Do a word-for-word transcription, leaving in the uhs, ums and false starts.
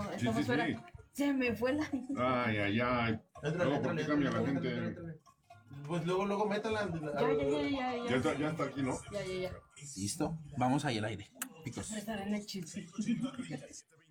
Sí, estamos sí, fuera. sí. Se me fue la. Ay, ay, ay. Entra, Luego, entra, ¿por qué entra, cambia la entra, gente? entra, entra. Pues luego, luego métala. Ya, ya, ya, ya, Ya ya. está, ya está aquí, ¿no? Ya, ya, ya. Listo. Vamos ahí al aire. Picos. Estar en el chiste.